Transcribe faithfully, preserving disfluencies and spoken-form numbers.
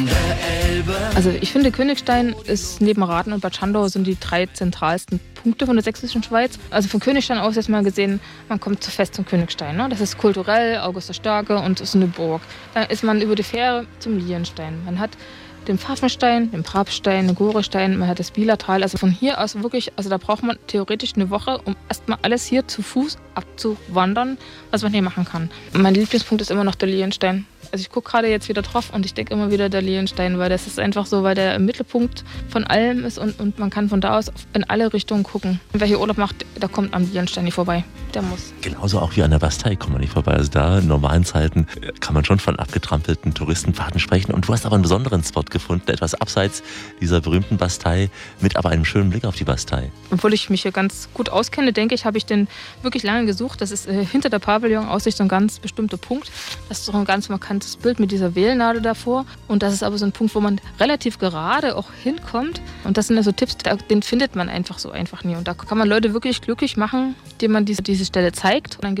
Also ich finde, Königstein ist neben Rathen und Bad Schandau sind die drei zentralsten Punkte von der sächsischen Schweiz. Also von Königstein aus jetzt mal gesehen, man kommt zur Festung Königstein. Ne? Das ist kulturell, August der Starke und ist eine Burg. Dann ist man über die Fähre zum Lienstein. Man hat den Pfaffenstein, den Prabstein, den Gorestein, man hat das Bielertal. Also von hier aus wirklich, also da braucht man theoretisch eine Woche, um erstmal alles hier zu Fuß abzuwandern, was man hier machen kann. Mein Lieblingspunkt ist immer noch der Lienstein. Also ich gucke gerade jetzt wieder drauf und ich denke immer wieder der Lienstein, weil das ist einfach so, weil der im Mittelpunkt von allem ist und, und man kann von da aus in alle Richtungen gucken. Und wer hier Urlaub macht, der kommt am Lienstein nicht vorbei. Der muss. Genauso auch wie an der Bastei kommt man nicht vorbei. Also da in normalen Zeiten kann man schon von abgetrampelten Touristenfahrten sprechen. Und du hast aber einen besonderen Spot gefunden, etwas abseits dieser berühmten Bastei, mit aber einem schönen Blick auf die Bastei. Obwohl ich mich hier ganz gut auskenne, denke ich, habe ich den wirklich lange gesucht. Das ist äh, hinter der Pavillon-Aussicht so ein ganz bestimmter Punkt. Das ist so ein ganz markantes Bild mit dieser Wählnadel davor. Und das ist aber so ein Punkt, wo man relativ gerade auch hinkommt. Und das sind also Tipps, den findet man einfach so einfach nie. Und da kann man Leute wirklich glücklich machen, denen man diese, diese Stelle zeigt. Und dann